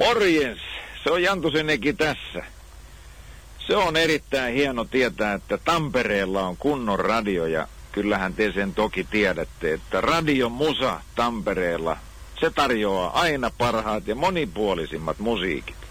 Morjens, se on Jantusen Eki tässä. Se on erittäin hieno tietää, että Tampereella on kunnon radio ja kyllähän te sen toki tiedätte, että Radio Musa Tampereella, se tarjoaa aina parhaat ja monipuolisimmat musiikit.